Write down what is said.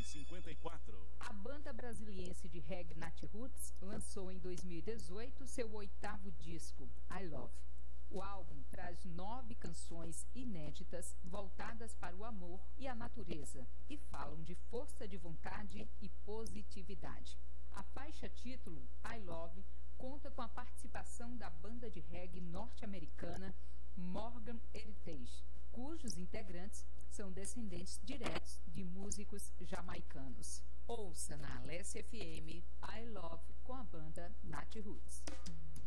1954. A banda brasiliense de reggae Nat Roots lançou em 2018 seu 8º disco, I Love. O álbum traz 9 canções inéditas voltadas para o amor e a natureza e falam de força de vontade e positividade. A faixa título, I Love, conta com a participação da banda de reggae norte-americana Morgan Heritage, cujos integrantes são descendentes diretos de músicos jamaicanos. Ouça na Alessia FM I Love com a banda Nat Roots.